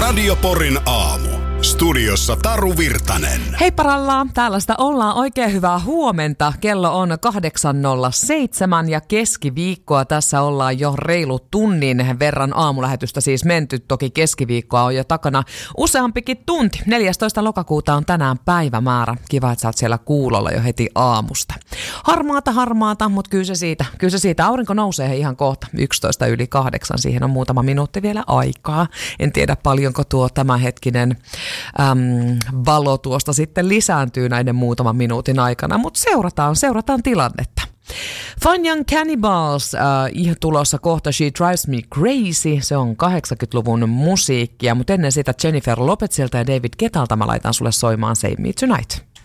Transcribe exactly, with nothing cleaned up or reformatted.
Radio Porin aamu. Studiossa Taru Virtanen. Hei paralla, täällä sitä ollaan. Oikein hyvää huomenta. Kello on kahdeksan nolla seitsemän ja keskiviikkoa tässä ollaan jo reilu tunnin verran aamulähetystä siis menty. Toki keskiviikkoa on jo takana useampikin tunti. neljästoista lokakuuta on tänään päivämäärä. Kiva, että sä oot siellä kuulolla jo heti aamusta. Harmaata, harmaata, mutta kyllä se siitä. Kyllä se siitä. Aurinko nousee ihan kohta. yksitoista yli kahdeksan. Siihen on muutama minuutti vielä aikaa. En tiedä paljonko tuo tämänhetkinen äm, valo tuosta sitten lisääntyy näiden muutaman minuutin aikana, mutta seurataan, seurataan tilannetta. Fun Young Cannibals äh, ihan tulossa kohta She Drives Me Crazy, se on kahdeksankymmentäluvun musiikkia, mutta ennen sitä Jennifer Lopezilta ja David Guettalta mä laitan sulle soimaan Save Me Tonight.